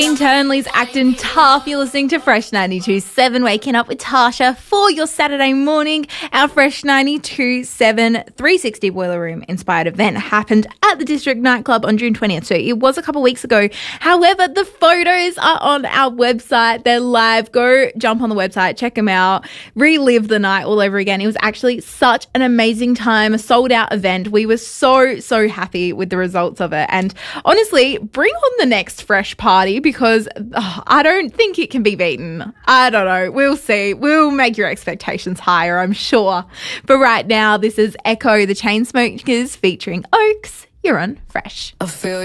Internally acting tough. You're listening to Fresh 92.7, waking up with Tasha for your Saturday morning. Our Fresh 92.7 360 Boiler Room inspired event happened at the District Nightclub on June 20th. So it was a couple of weeks ago. However, the photos are on our website. They're live. Go jump on the website, check them out, relive the night all over again. It was actually such an amazing time, a sold out event. We were so happy with the results of it. And honestly, bring on the next Fresh party because I don't think it can be beaten. I don't know. We'll see. We'll make your expectations higher, I'm sure. But right now, this is Echo the Chainsmokers featuring Oaks. You're on Fresh. I feel